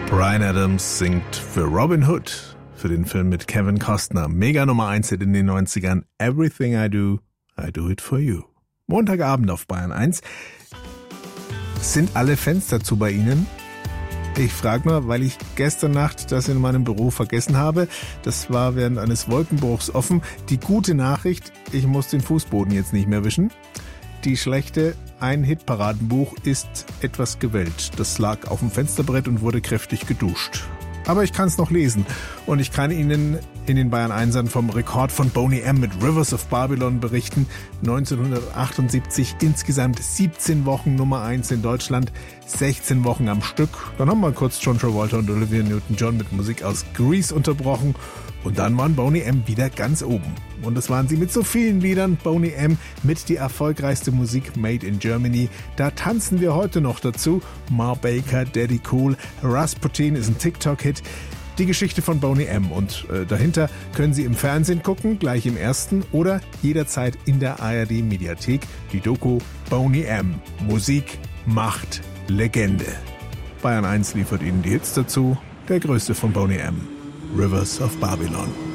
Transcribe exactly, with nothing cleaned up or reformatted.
Bryan Adams singt für Robin Hood, für den Film mit Kevin Costner. Mega Nummer eins in den neunzigern. Everything I do, I do it for you. Montagabend auf Bayern eins. Sind alle Fenster zu bei Ihnen? Ich frage nur, weil ich gestern Nacht das in meinem Büro vergessen habe. Das war während eines Wolkenbruchs offen. Die gute Nachricht, ich muss den Fußboden jetzt nicht mehr wischen. Die schlechte, ein Hitparadenbuch ist etwas gewellt. Das lag auf dem Fensterbrett und wurde kräftig geduscht. Aber ich kann es noch lesen und ich kann Ihnen in den Bayern Einsern vom Rekord von Boney M. mit Rivers of Babylon berichten. neunzehnhundertachtundsiebzig insgesamt siebzehn Wochen Nummer eins in Deutschland, sechzehn Wochen am Stück. Dann haben wir kurz John Travolta und Olivia Newton-John mit Musik aus Grease unterbrochen und dann waren Boney M. wieder ganz oben. Und das waren sie mit so vielen Liedern. Boney M. mit die erfolgreichste Musik Made in Germany. Da tanzen wir heute noch dazu. Ma Baker, Daddy Cool, Rasputin ist ein TikTok-Hit. Die Geschichte von Boney M. Und äh, dahinter können Sie im Fernsehen gucken, gleich im ersten oder jederzeit in der A R D-Mediathek. Die Doku Boney M. Musik, Macht, Legende. Bayern eins liefert Ihnen die Hits dazu. Der größte von Boney M. Rivers of Babylon.